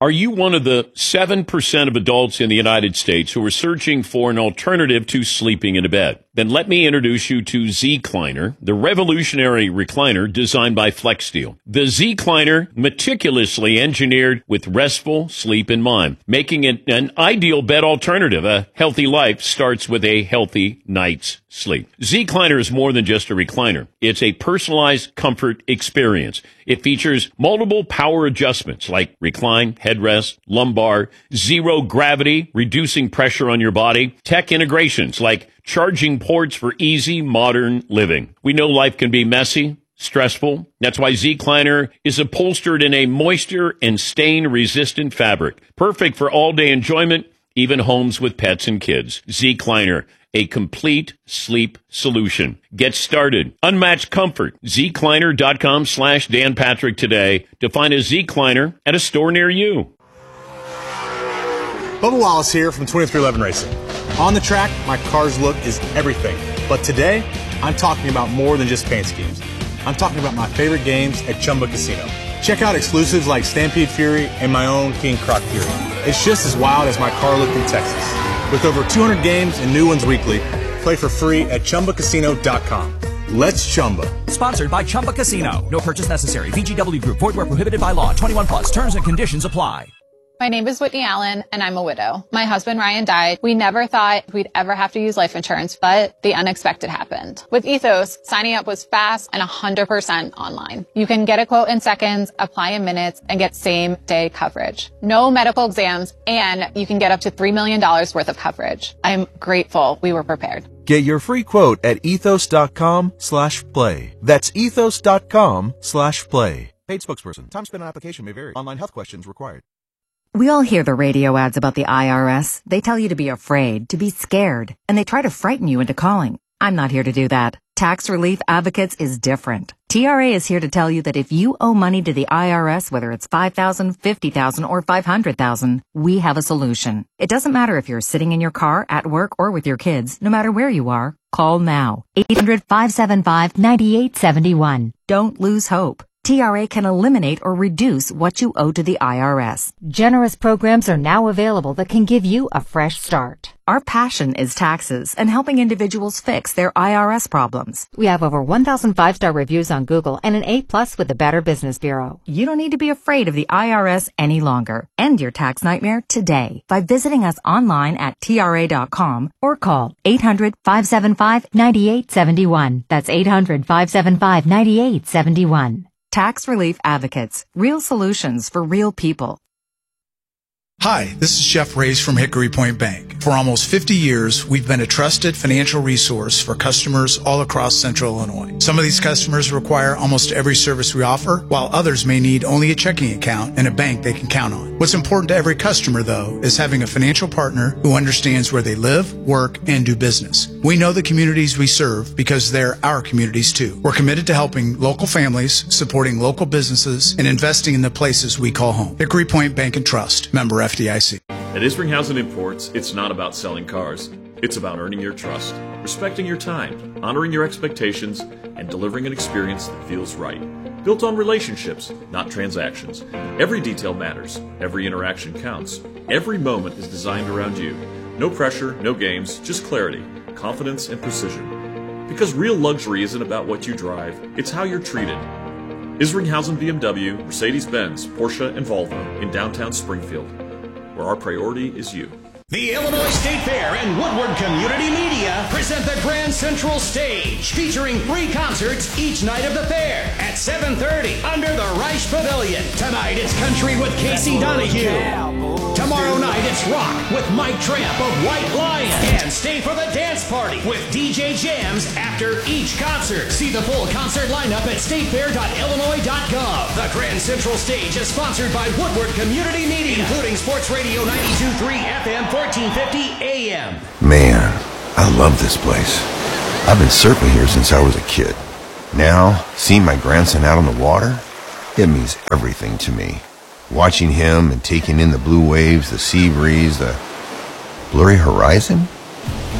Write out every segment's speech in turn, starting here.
Are you one of the 7% of adults in the United States who are searching for an alternative to sleeping in a bed? Then let me introduce you to Zecliner, the revolutionary recliner designed by FlexSteel. The Zecliner, meticulously engineered with restful sleep in mind, making it an ideal bed alternative. A healthy life starts with a healthy night's sleep. Zecliner is more than just a recliner. It's a personalized comfort experience. It features multiple power adjustments like recline, headrest, lumbar, zero gravity, reducing pressure on your body, tech integrations like charging ports for easy modern living. We know life can be messy, stressful. That's why Zecliner is upholstered in a moisture and stain resistant fabric, perfect for all day enjoyment, even homes with pets and kids. Zecliner, a complete sleep solution. Get started. Unmatched comfort. Zecliner.com/Dan Patrick today to find a Zecliner at a store near you. Bubba Wallace here from 2311 Racing. On the track, my car's look is everything. But today, I'm talking about more than just paint schemes. I'm talking about my favorite games at Chumba Casino. Check out exclusives like Stampede Fury and my own King Croc Fury. It's just as wild as my car looked in Texas. With over 200 games and new ones weekly, play for free at ChumbaCasino.com. Let's Chumba. Sponsored by Chumba Casino. No purchase necessary. VGW Group. Void where prohibited by law. 21 plus. Terms and conditions apply. My name is Whitney Allen, and I'm a widow. My husband, Ryan, died. We never thought we'd ever have to use life insurance, but the unexpected happened. With Ethos, signing up was fast and 100% online. You can get a quote in seconds, apply in minutes, and get same-day coverage. No medical exams, and you can get up to $3 million worth of coverage. I'm grateful we were prepared. Get your free quote at ethos.com/play. That's ethos.com/play. Paid spokesperson. Time spent on application may vary. Online health questions required. We all hear the radio ads about the IRS. They tell you to be afraid, to be scared, and they try to frighten you into calling. I'm not here to do that. Tax Relief Advocates is different. TRA is here to tell you that if you owe money to the IRS, whether it's $5,000, $50,000, or $500,000, we have a solution. It doesn't matter if you're sitting in your car, at work, or with your kids. No matter where you are, call now. 800-575-9871. Don't lose hope. TRA can eliminate or reduce what you owe to the IRS. Generous programs are now available that can give you a fresh start. Our passion is taxes and helping individuals fix their IRS problems. We have over 1,000 5-star reviews on Google and an A+ with the Better Business Bureau. You don't need to be afraid of the IRS any longer. End your tax nightmare today by visiting us online at TRA.com or call 800-575-9871. That's 800-575-9871. Tax Relief Advocates. Real solutions for real people. Hi, this is Jeff Reyes from Hickory Point Bank. For almost 50 years, we've been a trusted financial resource for customers all across Central Illinois. Some of these customers require almost every service we offer, while others may need only a checking account and a bank they can count on. What's important to every customer, though, is having a financial partner who understands where they live, work, and do business. We know the communities we serve because they're our communities, too. We're committed to helping local families, supporting local businesses, and investing in the places we call home. Hickory Point Bank and Trust, member FDIC. At Isringhausen Imports, it's not about selling cars. It's about earning your trust, respecting your time, honoring your expectations, and delivering an experience that feels right. Built on relationships, not transactions. Every detail matters. Every interaction counts. Every moment is designed around you. No pressure, no games, just clarity, confidence, and precision. Because real luxury isn't about what you drive, it's how you're treated. Isringhausen BMW, Mercedes-Benz, Porsche, and Volvo in downtown Springfield, where our priority is you. The Illinois State Fair and Woodward Community Media present the Grand Central Stage, featuring 3 concerts each night of the fair at 7:30 under the Reich Pavilion. Tonight it's country with Casey Donahue. Tomorrow night it's rock with Mike Tramp of White Lion. And stay for the dance party with DJ Jams after each concert. See the full concert lineup at statefair.illinois.gov. The Grand Central Stage is sponsored by Woodward Community Media, including Sports Radio 92.3 FM 1450 AM. Man, I love this place. I've been surfing here since I was a kid. Now, seeing my grandson out on the water, it means everything to me. Watching him and taking in the blue waves, the sea breeze, the blurry horizon,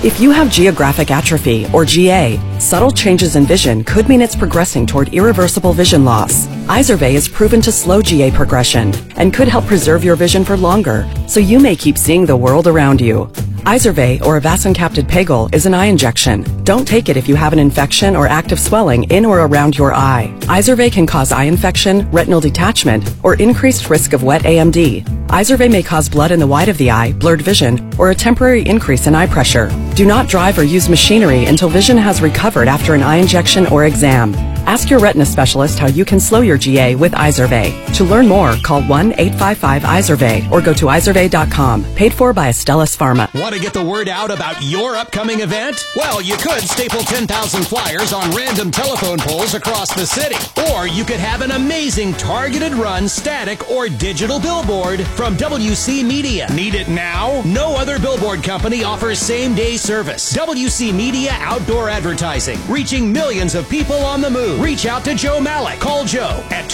If you have geographic atrophy, or GA, subtle changes in vision could mean it's progressing toward irreversible vision loss. Izervay is proven to slow GA progression and could help preserve your vision for longer, so you may keep seeing the world around you. Izervay, or avacincaptad pegol, is an eye injection. Don't take it if you have an infection or active swelling in or around your eye. Izervay can cause eye infection, retinal detachment, or increased risk of wet AMD. Izervay may cause blood in the white of the eye, blurred vision, or a temporary increase in eye pressure. Do not drive or use machinery until vision has recovered after an eye injection or exam. Ask your retina specialist how you can slow your GA with Izervay. To learn more, call 1-855-IZERVAY or go to izervay.com. Paid for by Astellas Pharma. Want to get the word out about your upcoming event? Well, you could staple 10,000 flyers on random telephone poles across the city. Or you could have an amazing targeted run, static, or digital billboard from WC Media. Need it now? No other billboard company offers same-day service. WC Media Outdoor Advertising, reaching millions of people on the move. Reach out to Joe Malik. Call Joe at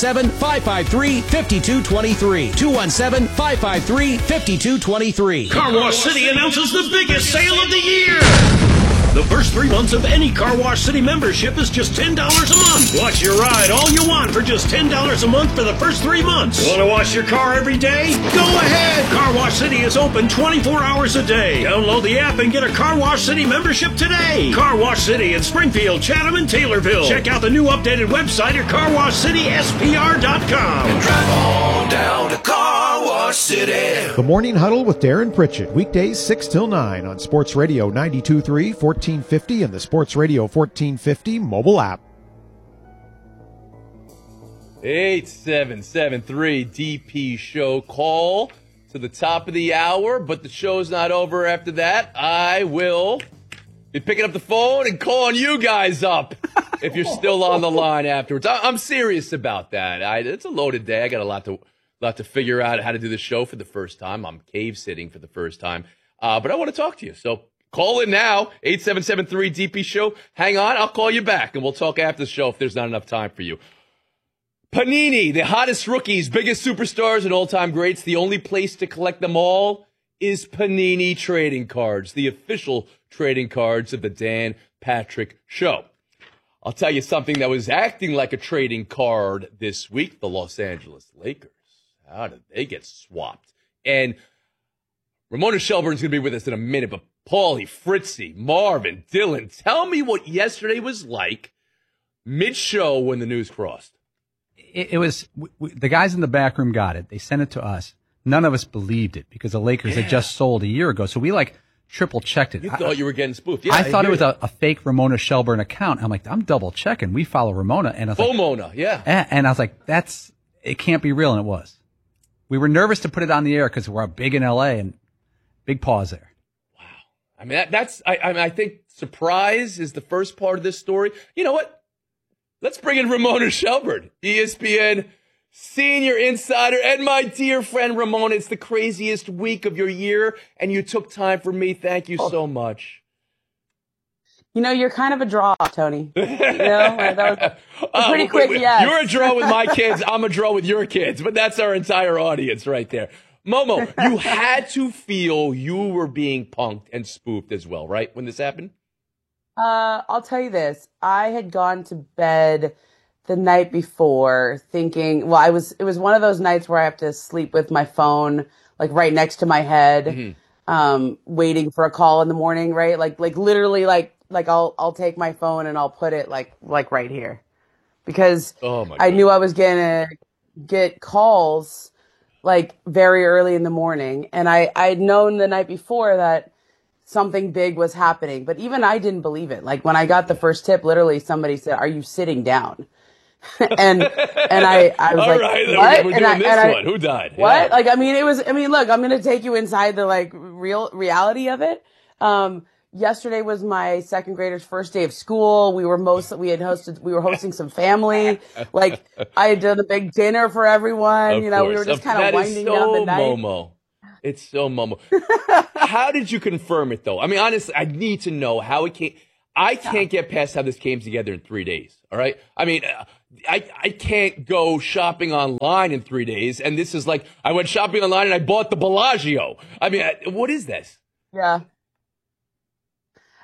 217-553-5223. 217-553-5223. Car Wash City announces the biggest sale of the year. The first 3 months of any Car Wash City membership is just $10 a month. Watch your ride all you want for just $10 a month for the first 3 months. Want to wash your car every day? Go ahead. Car Wash City is open 24 hours a day. Download the app and get a Car Wash City membership today. Car Wash City in Springfield, Chatham, and Taylorville. Check out the new updated website at carwashcityspr.com. And drive on down to Car Wash City. The Morning Huddle with Darren Pritchett, weekdays 6 till 9 on Sports Radio 92.3, 1450, and the Sports Radio 1450 mobile app. 8773 DP show. Call to the top of the hour, but the show's not over after that. I will be picking up the phone and calling you guys up if you're still on the line afterwards. I'm serious about that. It's a loaded day. I got a lot to figure out how to do the show for the first time. I'm cave sitting for the first time, but I want to talk to you. So call in now, 8773 DP show. Hang on, I'll call you back, and we'll talk after the show if there's not enough time for you. Panini, the hottest rookies, biggest superstars, and all-time greats. The only place to collect them all is Panini Trading Cards, the official trading cards of the Dan Patrick Show. I'll tell you something that was acting like a trading card this week, the Los Angeles Lakers. How did they get swapped? And Ramona Shelburne's going to be with us in a minute, but Paulie, Fritzy, Marvin, Dylan, tell me what yesterday was like mid-show when the news crossed. It was the guys in the back room got it. They sent it to us. None of us believed it because the Lakers had just sold a year ago. So we triple checked it. You thought you were getting spoofed. Yeah, I thought it was a fake Ramona Shelburne account. I'm like, I'm double checking. We follow Ramona. And I was Bomona, yeah. And I was like, it can't be real. And it was. We were nervous to put it on the air because we're big in LA and big pause there. Wow. I mean, I think surprise is the first part of this story. You know what? Let's bring in Ramona Shelburne, ESPN senior insider, and my dear friend Ramona. It's the craziest week of your year, and you took time for me. Thank you so much. You know, you're kind of a draw, Tony. You know, that was pretty quick, yes. You're a draw with my kids. I'm a draw with your kids, but that's our entire audience right there. Momo, you had to feel you were being punked and spoofed as well, right, when this happened? I'll tell you this. I had gone to bed the night before thinking, well, it was one of those nights where I have to sleep with my phone, like right next to my head, waiting for a call in the morning, right? Like literally, like I'll take my phone and I'll put it like right here because I knew I was going to get calls like very early in the morning. And I'd known the night before that something big was happening, but even I didn't believe it. Like when I got the first tip, literally somebody said, "Are you sitting down?" and I was all like, right, what? We're doing this one. Who died? What? Yeah. Like, look, I'm going to take you inside the like real reality of it. Yesterday was my second grader's first day of school. We were hosting some family. Like I had done a big dinner for everyone. Of you know, course. we were just kind of winding down the night. Momo. It's so Momo. How did you confirm it, though? I mean, honestly, I need to know how it came. I can't get past how this came together in 3 days, all right? I mean, I can't go shopping online in 3 days, and this is like, I went shopping online and I bought the Bellagio. I mean, what is this? Yeah.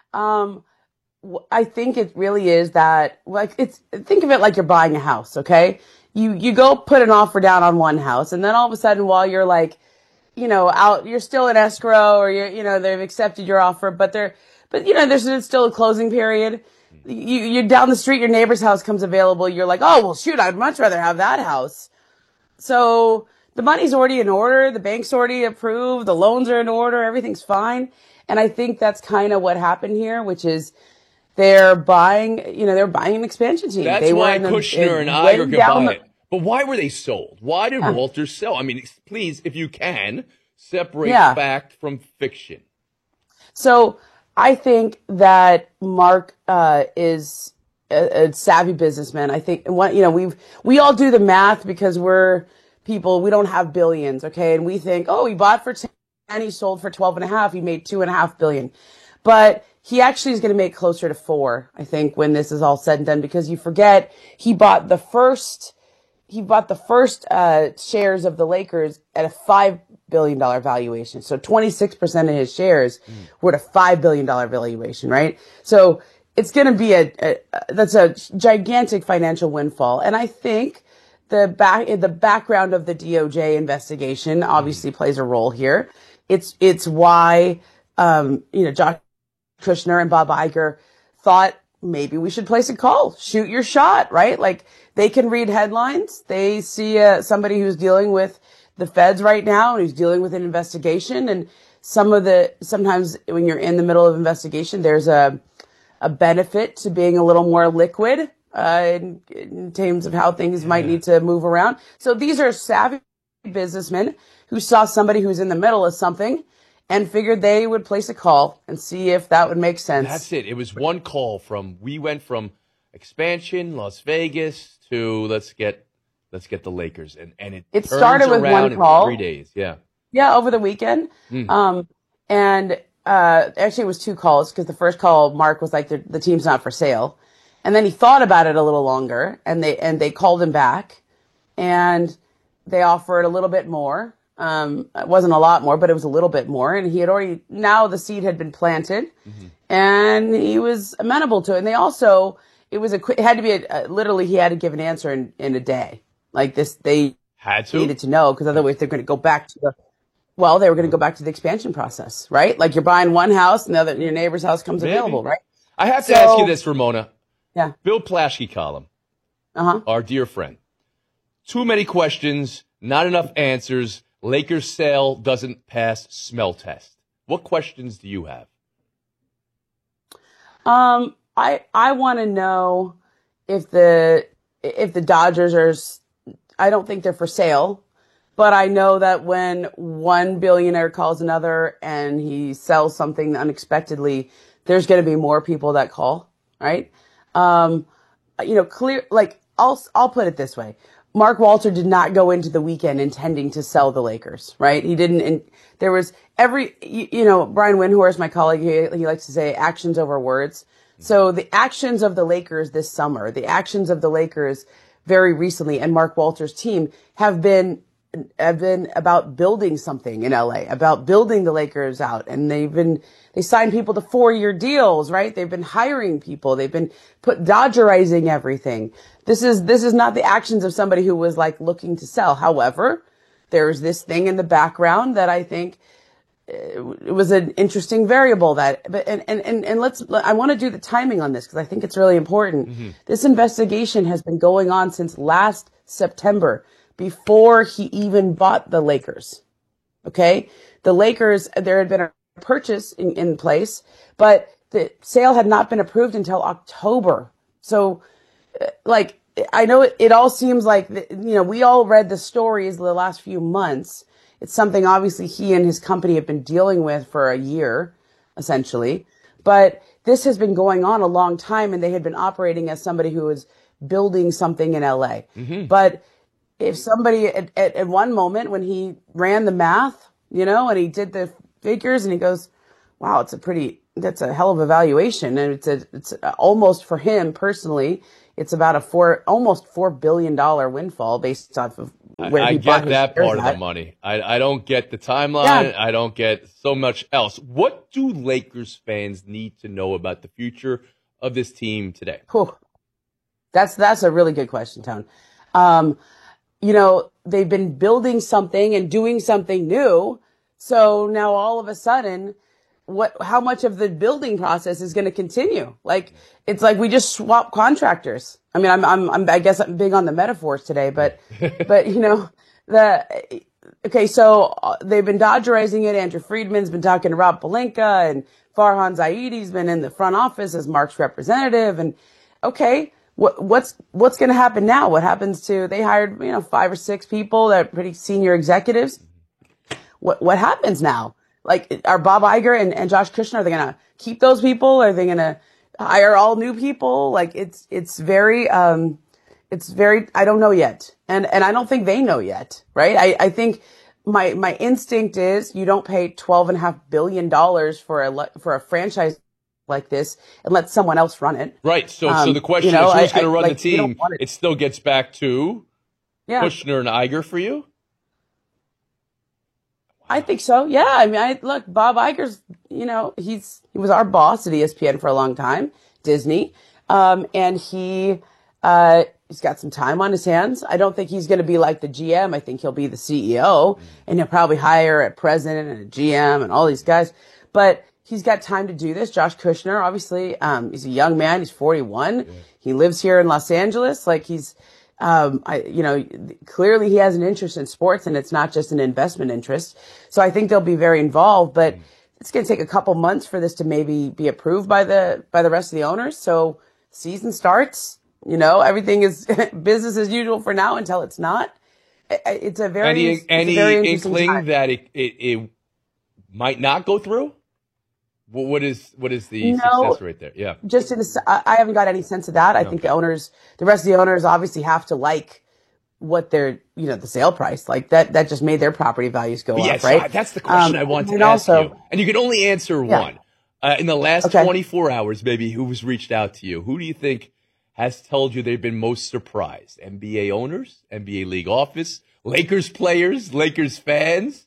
I think it really is that, like, think of it like you're buying a house, okay? You go put an offer down on one house, and then all of a sudden, while you're like, you're still in escrow, or they've accepted your offer, but there's still a closing period. You're down the street, your neighbor's house comes available. You're like, oh, well, shoot, I'd much rather have that house. So the money's already in order. The bank's already approved. The loans are in order. Everything's fine. And I think that's kind of what happened here, which is they're buying an expansion team. That's why Kushner and Iger could buy it. But why were they sold? Why did Walter sell? I mean, please, if you can, separate fact from fiction. So I think that Mark is a savvy businessman. I think we all do the math because we're people. We don't have billions, okay? And we think, oh, he bought for 10, he sold for 12.5. He made $2.5 billion, but he actually is going to make closer to 4, I think, when this is all said and done, because you forget he bought the first shares of the Lakers at a $5 billion valuation. So 26% of his shares were at a $5 billion valuation, right? So it's going to be that's a gigantic financial windfall. And I think the background of the DOJ investigation obviously plays a role here. It's why, Josh Kushner and Bob Iger thought maybe we should place a call, shoot your shot, right? Like, they can read headlines. They see somebody who's dealing with the feds right now and who's dealing with an investigation. And sometimes when you're in the middle of investigation, there's a benefit to being a little more liquid in terms of how things might need to move around. So these are savvy businessmen who saw somebody who's in the middle of something and figured they would place a call and see if that would make sense. That's it. It was one call we went from expansion, Las Vegas, to let's get the Lakers, and it started with one call in 3 days. Yeah, over the weekend. And actually it was 2 calls, because the first call, Mark was like, the team's not for sale, and then he thought about it a little longer, and they called him back, and they offered a little bit more. It wasn't a lot more, but it was a little bit more, and now the seed had been planted, and he was amenable to it. And they also, it had to be literally, he had to give an answer in a day. Like this, they needed to know, because otherwise they're going to go back to they were going to go back to the expansion process, right? Like, you're buying one house and your neighbor's house comes available, right? I have to ask you this, Ramona. Yeah. Bill Plaschke column. Our dear friend. Too many questions, not enough answers. Lakers sale doesn't pass smell test. What questions do you have? I want to know if the Dodgers are, I don't think they're for sale, but I know that when one billionaire calls another and he sells something unexpectedly, there's going to be more people that call, right? I'll put it this way. Mark Walter did not go into the weekend intending to sell the Lakers, right? He didn't, and there was Brian Windhorst, my colleague, he likes to say actions over words. So the actions of the Lakers this summer, the actions of the Lakers very recently, and Mark Walter's team have been about building something in LA, about building the Lakers out. And they signed people to 4-year deals, right? They've been hiring people. They've been Dodgerizing everything. This is not the actions of somebody who was like looking to sell. However, there's this thing in the background that I think it was an interesting variable I want to do the timing on this, because I think it's really important. This investigation has been going on since last September, before he even bought the Lakers. Okay? The Lakers, there had been a purchase in place, but the sale had not been approved until October. So, I know it all seems like, we all read the stories the last few months. It's something obviously he and his company have been dealing with for a year, essentially. But this has been going on a long time, and they had been operating as somebody who was building something in LA. But if somebody at one moment, when he ran the math, and he did the figures, and he goes, wow, that's a hell of a valuation. And it's almost, for him personally, it's about almost $4 billion windfall based off of where I he bought get his that shares part of the at. money. I don't get the timeline. Yeah. I don't get so much else. What do Lakers fans need to know about the future of this team today? Whew. That's a really good question, Tone. They've been building something and doing something new. So now all of a sudden, how much of the building process is going to continue? Like, it's like we just swap contractors. I mean, I guess I'm big on the metaphors today, but so they've been Dodgerizing it. Andrew Friedman's been talking to Rob Pelinka, and Farhan Zaidi's been in the front office as Mark's representative. And okay, what's going to happen now? What happens they hired, 5 or 6 people that are pretty senior executives. What happens now? Like, are Bob Iger and Josh Kushner, are they going to keep those people? Are they going to hire all new people? Like, it's very, I don't know yet. And I don't think they know yet, right? I think my instinct is you don't pay $12.5 billion for a franchise like this and let someone else run it. Right. So the question is, who's going to run the team? It still gets back to Kushner and Iger for you? I think so. Yeah. I mean, look, Bob Iger's, he was our boss at ESPN for a long time, Disney. And he's got some time on his hands. I don't think he's going to be like the GM. I think he'll be the CEO, and he'll probably hire a president and a GM and all these guys, but he's got time to do this. Josh Kushner, obviously, he's a young man. He's 41. Yeah. He lives here in Los Angeles. Like, he's, clearly he has an interest in sports, and it's not just an investment interest. So I think they'll be very involved, but it's going to take a couple months for this to maybe be approved by the rest of the owners. So season starts, everything is business as usual for now until it's not. It's a very, any very inkling time. that it might not go through? What is the success rate there? Yeah. Just I haven't got any sense of that. I think the rest of the owners obviously have to like what their, the sale price, like that just made their property values go up, right? So that's the question I want to ask you. And you can only answer one. In the last 24 hours, maybe, who's reached out to you? Who do you think has told you they've been most surprised? NBA owners, NBA league office, Lakers players, Lakers fans?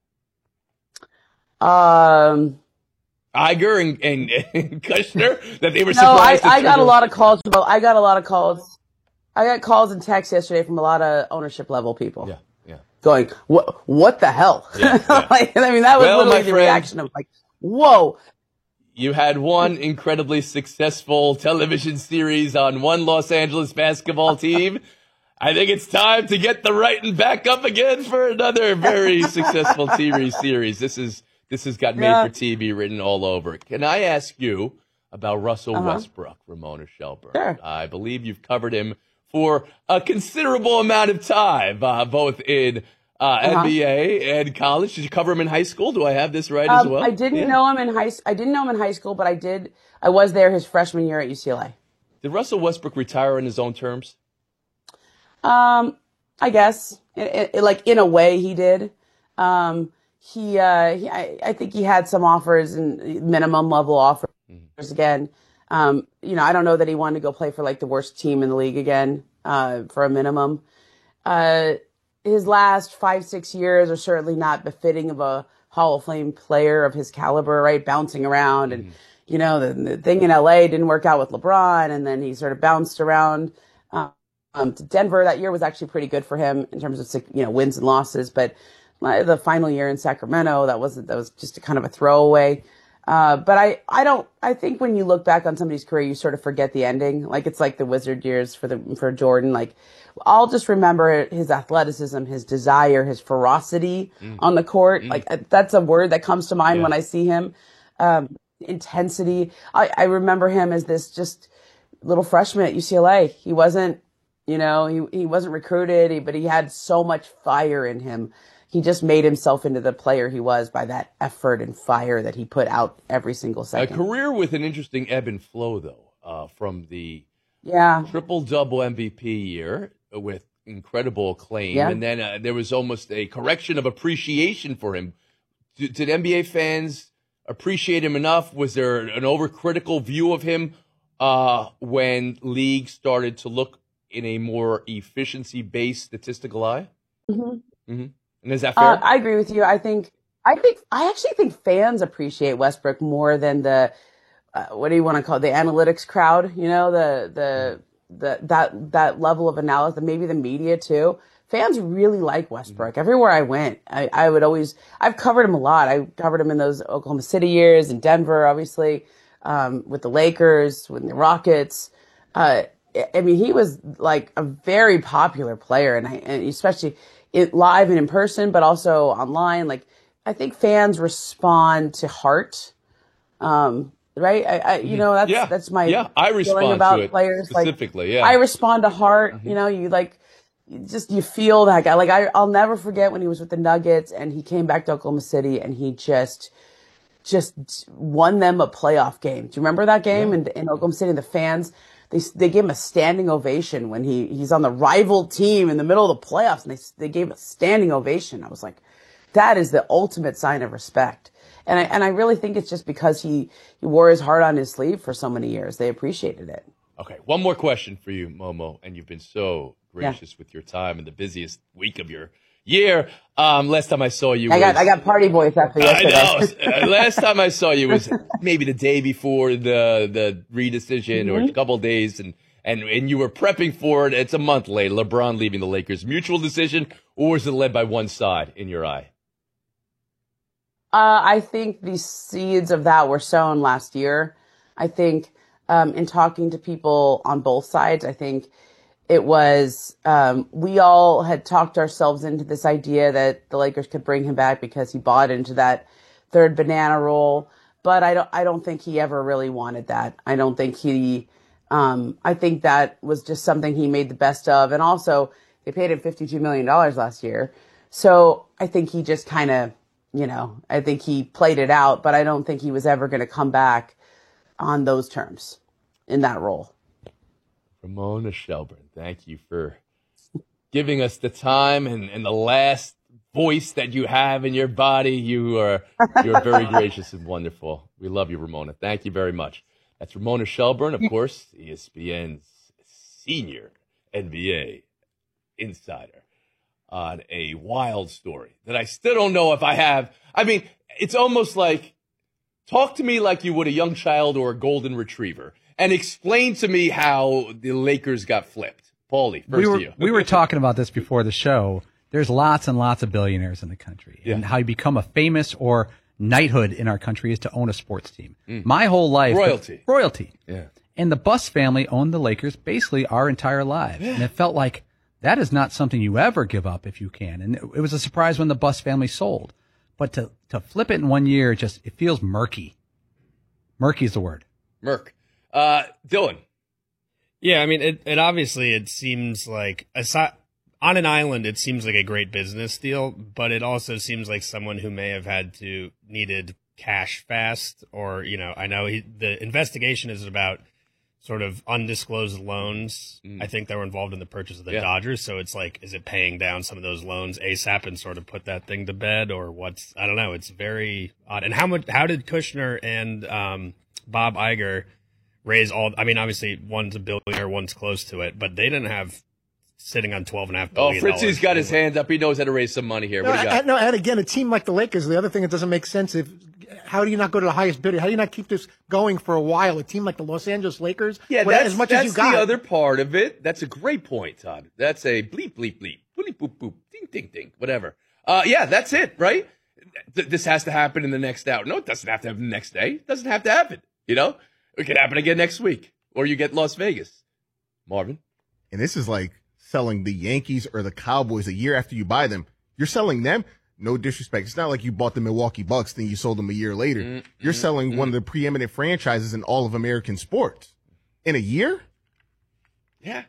Iger and Kushner, that they were surprised. I got a lot of calls. I got calls and texts yesterday from a lot of ownership level people. Yeah. Going, what the hell? Yeah. That was literally the reaction of like, whoa. You had one incredibly successful television series on one Los Angeles basketball team. I think it's time to get the writing back up again for another very successful TV series. This has got made for TV written all over it. Can I ask you about Russell Westbrook, Ramona Shelburne? Sure. I believe you've covered him for a considerable amount of time, both in NBA and college. Did you cover him in high school? Do I have this right as well? I didn't know him in high school, but I was there his freshman year at UCLA. Did Russell Westbrook retire on his own terms? I guess, like in a way he did. I think he had some offers and minimum level offers again. I don't know that he wanted to go play for like the worst team in the league again, for a minimum. His last 5-6 years are certainly not befitting of a Hall of Fame player of his caliber, right? Bouncing around and, the thing in LA didn't work out with LeBron, and then he sort of bounced around, to Denver. That year was actually pretty good for him in terms of, wins and losses, but the final year in Sacramento, that was just a kind of a throwaway. But I think when you look back on somebody's career, you sort of forget the ending. Like, it's like the Wizard years for Jordan. Like, I'll just remember his athleticism, his desire, his ferocity on the court. Like, that's a word that comes to mind when I see him. Intensity. I remember him as this just little freshman at UCLA. He wasn't, he wasn't recruited, but he had so much fire in him. He just made himself into the player he was by that effort and fire that he put out every single second. A career with an interesting ebb and flow, though, from the triple-double MVP year with incredible acclaim, and then there was almost a correction of appreciation for him. Did NBA fans appreciate him enough? Was there an overcritical view of him when leagues started to look in a more efficiency-based statistical eye? Mm-hmm. Mm-hmm. And is that fair? I agree with you. I actually think fans appreciate Westbrook more than the what do you want to call it? The analytics crowd? You know, that level of analysis, maybe the media too. Fans really like Westbrook. Everywhere I went, I've covered him a lot. I covered him in those Oklahoma City years, in Denver, obviously, with the Lakers, with the Rockets. I mean, he was like a very popular player, and especially live and in person, but also online. Like, I think fans respond to heart. Right? That's my I respond feeling about to it players. specifically. I respond to heart. You know, you feel that guy. Like I'll never forget when he was with the Nuggets and he came back to Oklahoma City and he just won them a playoff game. Do you remember that game in Oklahoma City? And the fans, they gave him a standing ovation when he's on the rival team in the middle of the playoffs, and they gave a standing ovation. I was like, that is the ultimate sign of respect. And I really think it's just because he wore his heart on his sleeve for so many years. They appreciated it. Okay, one more question for you, Momo, and you've been so gracious with your time in the busiest week of your year. Last time I saw you, I got party voice after yesterday. I know. Last time I saw you was maybe the day before the redecision, or a couple of days, and you were prepping for it. It's a month later. LeBron leaving the Lakers. Mutual decision, or was it led by one side in your eye? I think the seeds of that were sown last year. I think in talking to people on both sides, I think it was we all had talked ourselves into this idea that the Lakers could bring him back because he bought into that third banana role. But I don't think he ever really wanted that. I don't think I think that was just something he made the best of. And also, they paid him $52 million last year. So I think he just kind of, I think he played it out, but I don't think he was ever going to come back on those terms in that role. Ramona Shelburne, thank you for giving us the time and the last voice that you have in your body. You're very gracious and wonderful. We love you, Ramona. Thank you very much. That's Ramona Shelburne, of course, ESPN's senior NBA insider, on a wild story that I still don't know if I have. I mean, it's almost like, talk to me like you would a young child or a golden retriever and explain to me how the Lakers got flipped. Paulie, first to you. We were talking about this before the show. There's lots and lots of billionaires in the country. And how you become a famous or knighthood in our country is to own a sports team. My whole life. Royalty. Yeah. And the Buss family owned the Lakers basically our entire lives. Yeah. And it felt like that is not something you ever give up if you can. And it was a surprise when the Buss family sold. But to flip it in 1 year, it feels murky. Murky is the word. Murk. Dylan. Yeah, I mean, it obviously, it seems like, on an island, it seems like a great business deal, but it also seems like someone who may have needed cash fast, or, I know the investigation is about sort of undisclosed loans, I think, that were involved in the purchase of the Dodgers. So it's like, is it paying down some of those loans ASAP and sort of put that thing to bed, or what's, I don't know. It's very odd. And how did Kushner and Bob Iger raise all, I mean, obviously one's a billionaire, one's close to it, but they didn't have sitting on $12.5 billion. Oh, Fritzy's got his hands up. He knows how to raise some money here. What do you got? No, and again, a team like the Lakers, the other thing that doesn't make sense, how do you not go to the highest bidder? How do you not keep this going for a while? A team like the Los Angeles Lakers, as much as you got. That's the other part of it. That's a great point, Todd. That's a bleep, bleep, bleep, bleep, boop, boop, ding, ding, ding, whatever. That's it, right? This has to happen in the next hour. No, it doesn't have to happen the next day. It doesn't have to happen. It could happen again next week, or you get Las Vegas. Marvin? And this is like selling the Yankees or the Cowboys a year after you buy them. You're selling them. No disrespect. It's not like you bought the Milwaukee Bucks, then you sold them a year later. You're selling one of the preeminent franchises in all of American sports. In a year? Yeah.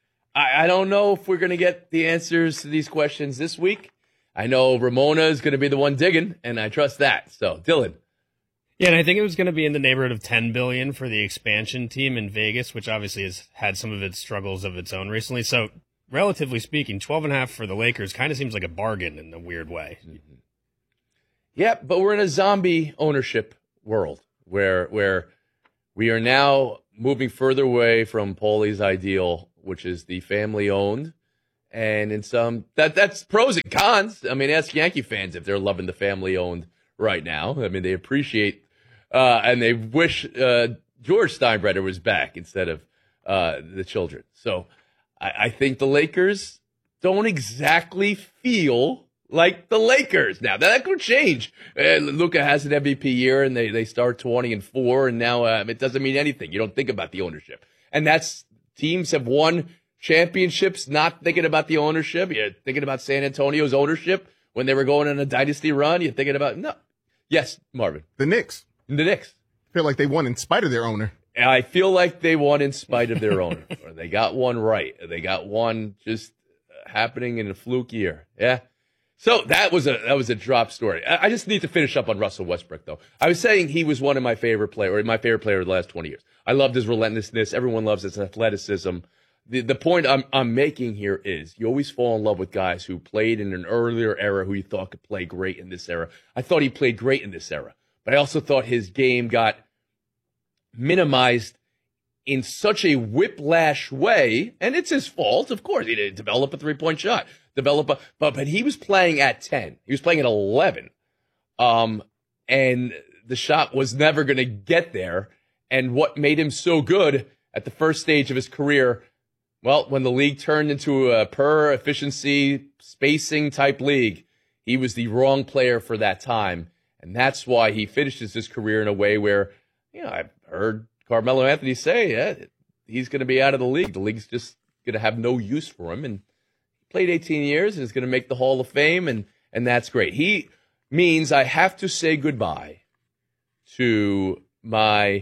I don't know if we're going to get the answers to these questions this week. I know Ramona is going to be the one digging, and I trust that. So, Dylan. Yeah, and I think it was going to be in the neighborhood of $10 billion for the expansion team in Vegas, which obviously has had some of its struggles of its own recently. So, relatively speaking, 12.5 for the Lakers kind of seems like a bargain in a weird way. Yeah, but we're in a zombie ownership world where we are now moving further away from Paulie's ideal, which is the family owned And in some, that's pros and cons. I mean, ask Yankee fans if they're loving the family-owned right now. I mean, they appreciate and they wish George Steinbrenner was back instead of the children. So I think the Lakers don't exactly feel like the Lakers. Now, that could change. Luka has an MVP year, and they start 20-4, and now it doesn't mean anything. You don't think about the ownership. And teams have won championships not thinking about the ownership. You're thinking about San Antonio's ownership when they were going on a dynasty run. You're thinking about, no. Yes, Marvin. The Knicks. The Knicks. I feel like they won in spite of their owner. I feel like they won in spite of their owner. Or they got one right. They got one just happening in a fluke year. Yeah. So that was a drop story. I just need to finish up on Russell Westbrook, though. I was saying he was one of my favorite player of the last 20 years. I loved his relentlessness. Everyone loves his athleticism. The point I'm making here is you always fall in love with guys who played in an earlier era who you thought could play great in this era. I thought he played great in this era, but I also thought his game got minimized in such a whiplash way, and it's his fault, of course. He didn't develop a three-point shot. But he was playing at 10. He was playing at 11. And the shot was never going to get there. And what made him so good at the first stage of his career, well, when the league turned into a per efficiency spacing type league, he was the wrong player for that time. And that's why he finishes his career in a way where, I've heard Carmelo Anthony say, he's going to be out of the league. The league's just going to have no use for him. And played 18 years and is going to make the Hall of Fame, and that's great. He means I have to say goodbye to my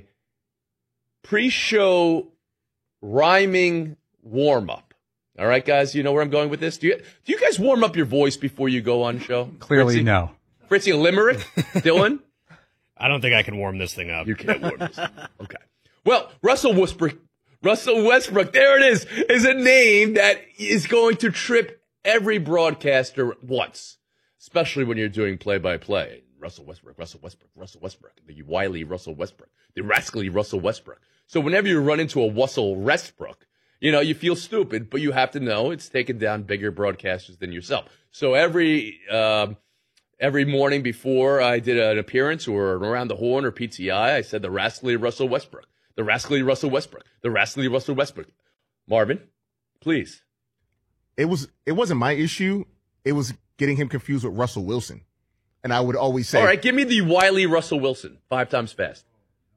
pre-show rhyming warm-up. All right, guys, you know where I'm going with this? Do you guys warm up your voice before you go on show? Clearly, no. Fritzy, a limerick? Dylan? I don't think I can warm this thing up. You can't warm this thing up. Okay. Well, Russell Westbrook, there it is a name that is going to trip every broadcaster once, especially when you're doing play-by-play. Russell Westbrook, the wily Russell Westbrook, the rascally Russell Westbrook. So whenever you run into a Russell Westbrook, you feel stupid, but you have to know it's taken down bigger broadcasters than yourself. So every morning before I did an appearance or Around the Horn or PTI, I said the rascally Russell Westbrook. The rascally Russell Westbrook. The rascally Russell Westbrook. Marvin, please. It wasn't my issue. It was getting him confused with Russell Wilson. And I would always say, all right, give me the wily Russell Wilson 5 times fast.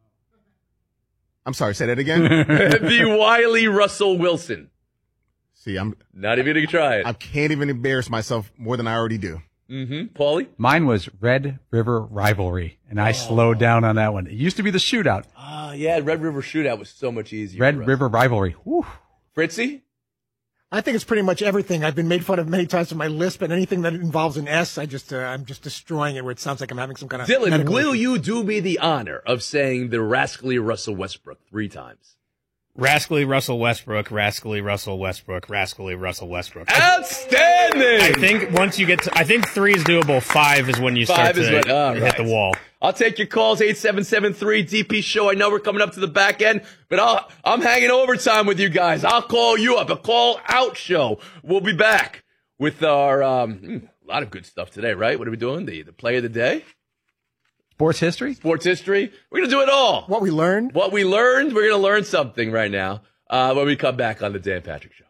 I'm sorry, say that again. The wily Russell Wilson. See, I'm not even going to try it. I can't even embarrass myself more than I already do. Mm-hmm. Paulie? Mine was Red River Rivalry, and I slowed down on that one. It used to be the Shootout. Yeah, Red River Shootout was so much easier. Red River Rivalry. Whew. Fritzy? I think it's pretty much everything. I've been made fun of many times in my list, but anything that involves an S, I'm just destroying it where it sounds like I'm having some kind of Dylan, will you do me the honor of saying the rascally Russell Westbrook 3 times? Rascally Russell Westbrook, rascally Russell Westbrook, rascally Russell Westbrook. Outstanding! I think once you get to, I think 3 is doable. 5 is when you start to hit the wall. I'll take your calls, 877-3 DP Show. I know we're coming up to the back end, but I'm hanging overtime with you guys. I'll call you up, a call out show. We'll be back with our, a lot of good stuff today, right? What are we doing? The play of the day? Sports history? Sports history. We're going to do it all. What we learned. We're going to learn something right now when we come back on the Dan Patrick Show.